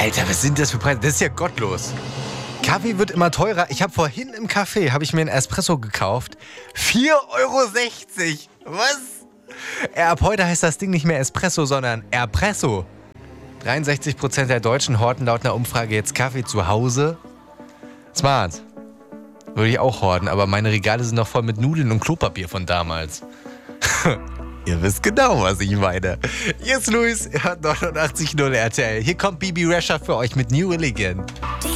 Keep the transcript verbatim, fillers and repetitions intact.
Alter, was sind das für Preise? Das ist ja gottlos. Kaffee wird immer teurer. Ich habe vorhin im Café, habe ich mir einen Espresso gekauft. vier Euro sechzig. Was? Ja, ab heute heißt das Ding nicht mehr Espresso, sondern Erpresso. dreiundsechzig Prozent der Deutschen horten laut einer Umfrage jetzt Kaffee zu Hause. Smart. Würde ich auch horten, aber meine Regale sind noch voll mit Nudeln und Klopapier von damals. Ihr wisst genau, was ich meine. Hier ist Luis, ihr hört neunundachtzig Komma null R T L. Hier kommt Bibi Rexha für euch mit New Elegant.